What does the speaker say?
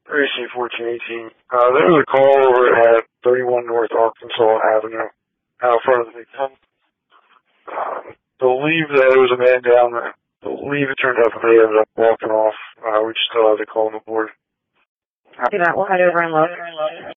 AC 1418. There was a call over at 31 North Arkansas Avenue, out front of the believe that it was a man down there. Believe it turned out that they ended up walking off. We just still have to call on the board. Copy that. We'll head over and look.